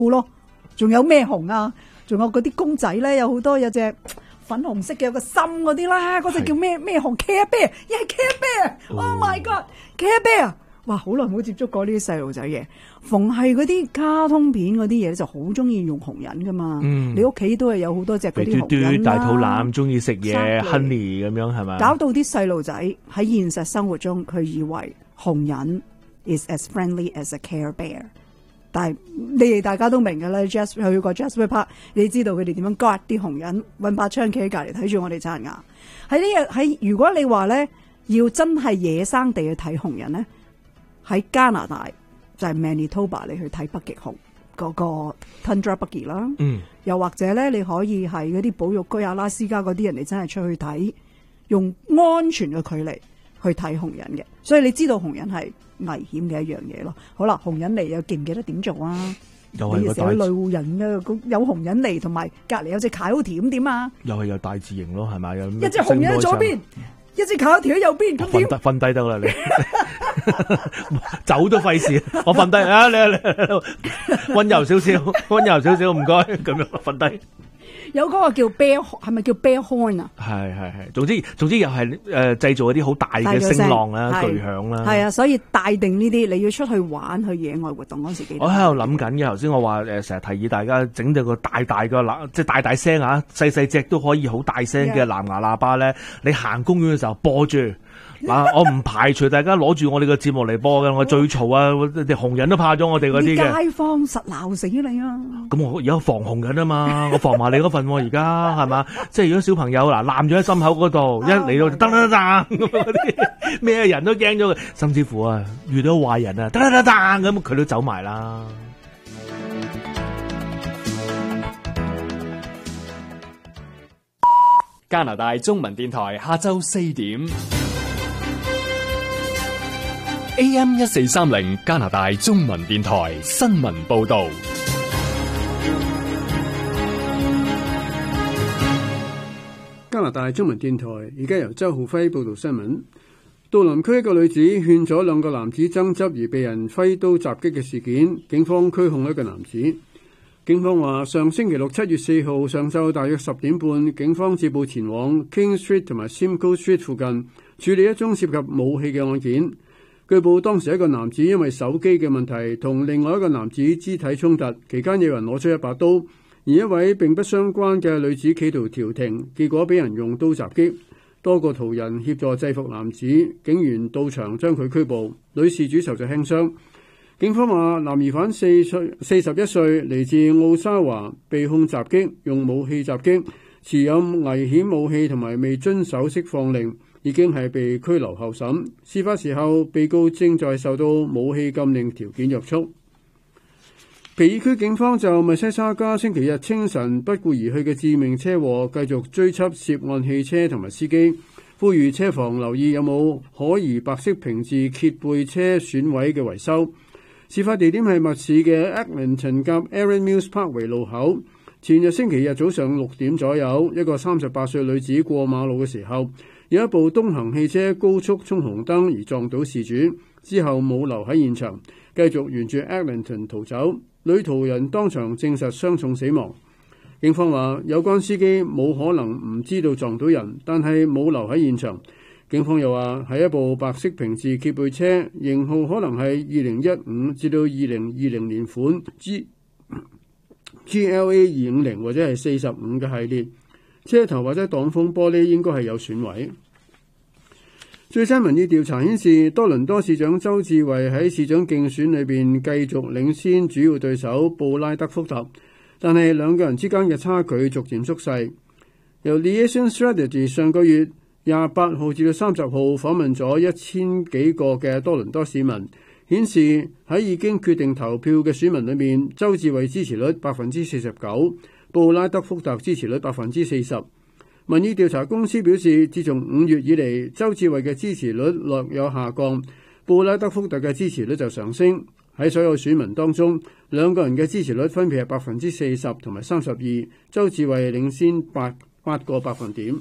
咯。仲有咩紅啊？仲有嗰啲公仔咧，有好多有隻粉紅色嘅有個心嗰啲啦，嗰隻叫咩紅 Care Bear， 一係 Care Bear，Oh my God，Care Bear， 哇！好耐冇接觸過呢啲細路仔嘢，逢係嗰啲卡通片嗰啲嘢就好中意用紅人噶嘛。你屋企都係有好多隻嗰啲紅人啦， 大肚腩中意食嘢 ，honey 咁樣係咪？ 搞到啲細路仔喺現實生活中，佢以為紅人 is as friendly as a Care Bear。但係你哋大家都明㗎啦，去過 Jasper Park， 你知道佢哋點樣 guard 啲紅人，揾把槍企喺隔離睇住我哋刷牙。喺如果你話咧要真係野生地去睇紅人咧，喺加拿大就係 Manitoba 你去睇北極熊嗰個 Tundra Buggy 啦。又或者咧你可以係嗰啲保育區阿拉斯加嗰啲人，你真係出去睇，用安全嘅距離去睇紅人嘅。所以你知道紅人係危險嘅一樣嘢咯。好啦，紅人嚟又記唔記得點做啊？ 又係個大路人啊，有紅人嚟，同埋隔離有隻coyote咁點啊？ 又係有大字型咯，係咪？有一隻紅人喺左邊，一隻coyote喺右邊，咁點？ 瞓低得啦，你走都費事，我瞓低啊！你溫柔少少，溫柔少少，唔該，咁樣瞓低。 有嗰個叫 bear， 係咪叫 bear horn 啊？ 係，總之又係製造一啲好大嘅聲浪啦、巨響啦。係啊，所以帶定呢啲，你要出去玩去野外活動嗰時記得。 我喺度諗緊嘅，頭先我話成日提議大家整到個大嘅即係大聲啊，細隻都可以好大聲嘅藍牙喇叭咧，你行公園嘅時候播住。嗱，我唔排除大家攞住我哋嘅節目嚟播嘅，我最嘈啊！紅人都怕咗我哋嗰啲嘅。 街坊實鬧死你啊！ 咁我而家防紅人啊嘛，我防埋你嗰份喎，而家係嘛？即係如果小朋友嗱攬咗喺心口嗰度，一嚟到噔咁嗰啲咩人都驚咗佢，甚至乎啊遇到壞人啊噔咁佢都走埋啦。 加拿大中文電台下晝4點。AM 1430加拿大中文電台新聞報道。 加拿大中文電台而家由周浩輝報道新聞。杜林區一個女子勸咗兩個男子爭執而被人揮刀襲擊嘅事件，警方拘控一個男子。警方話，上星期六7月4號上晝大約10點半，警方接報前往 King Street 同埋 Simcoe Street 附近處理一宗涉及武器嘅案件。據報當時一個男子因為手機嘅問題同另外一個男子肢體衝突，期間有人攞出一把刀，而一位並不相關嘅女子企圖調停，結果俾人用刀襲擊。多個途人協助制服男子，警員到場將佢拘捕，女事主受咗輕傷。警方話，男疑犯41歲，嚟自奧沙華，被控襲擊、用武器襲擊、持有危險武器同埋未遵守釋放令，已經係被拘留候審。事發時候，被告正在受到武器禁令條件約束。皮爾區警方就密西沙加星期日清晨不顧而去嘅致命車禍繼續追緝涉案汽車同埋司機，呼籲車房留意有冇可疑白色平治揭背車損毀嘅維修。事發地點係密市嘅 Eglinton 及 Erin Mills Parkway 路口。前日星期日早上6點左右，一個38歲女子過馬路嘅時候，有一部東行汽車高速衝紅燈而撞到事主，之後冇留喺現場，繼續沿住 Eglinton 逃走。女途人當場證實傷重死亡。警方話，有關司機冇可能唔知道撞到人，但係冇留喺現場。警方又話，係一部白色平治揭背車，型號可能係2015至到2020年款 GLA 250或者係45嘅系列，車頭或者擋風玻璃應該係有損毀。最新民意調查顯示，多倫多市長鄒至蕙喺市長競選裏邊繼續領先主要對手布拉德福特，但係兩個人之間嘅差距逐漸縮細。由 Liaison Strategy 上個月28號至到30號訪問咗1000幾個嘅多倫多市民，顯示喺已經決定投票嘅選民裏面，鄒至蕙支持率 49%， 布拉德福特支持率 40%。民意調查公司表示，自從5月以嚟，鄒至蕙嘅支持率略有下降，布拉德福特嘅支持率就上升。喺所有選民當中，兩個人嘅支持率分別係 40% 同埋 32%， 鄒至蕙領先8個百分點。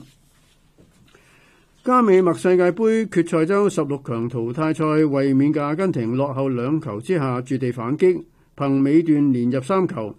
加美墨世界盃決賽周16強淘汰賽，衛冕嘅阿根廷落後2球之下絕地反擊， 憑尾段連入3球，